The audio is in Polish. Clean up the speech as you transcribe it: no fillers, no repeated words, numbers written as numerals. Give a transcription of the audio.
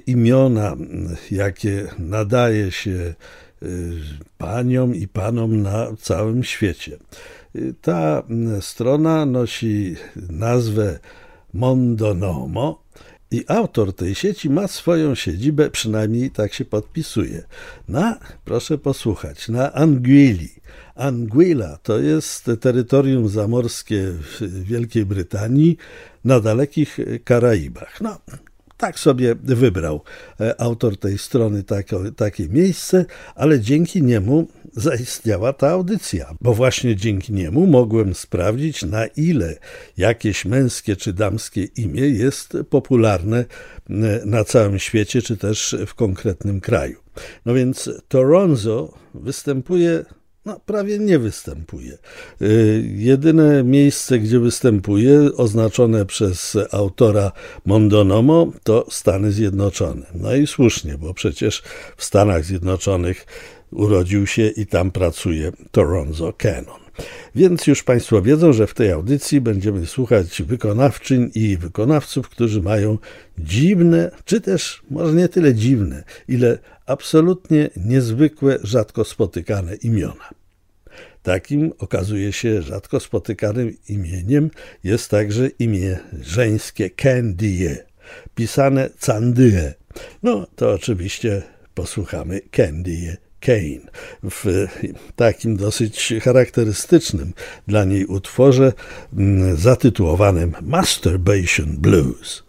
imiona, jakie nadaje się paniom i panom na całym świecie. Ta strona nosi nazwę Mondonomo i autor tej sieci ma swoją siedzibę, przynajmniej tak się podpisuje, proszę posłuchać, na Anguilli. Anguilla to jest terytorium zamorskie w Wielkiej Brytanii na dalekich Karaibach. Tak sobie wybrał autor tej strony takie miejsce, ale dzięki niemu zaistniała ta audycja, bo właśnie dzięki niemu mogłem sprawdzić, na ile jakieś męskie czy damskie imię jest popularne na całym świecie, czy też w konkretnym kraju. No więc Toronzo występuje, prawie nie występuje. Jedyne miejsce, gdzie występuje, oznaczone przez autora Mondonomo, to Stany Zjednoczone. No i słusznie, bo przecież w Stanach Zjednoczonych urodził się i tam pracuje Toronzo Cannon. Więc już Państwo wiedzą, że w tej audycji będziemy słuchać wykonawczyń i wykonawców, którzy mają dziwne, czy też może nie tyle dziwne, ile absolutnie niezwykłe, rzadko spotykane imiona. Takim, okazuje się, rzadko spotykanym imieniem jest także imię żeńskie Candie, pisane Candie. To oczywiście posłuchamy Candie Kane w takim dosyć charakterystycznym dla niej utworze zatytułowanym Masturbation Blues.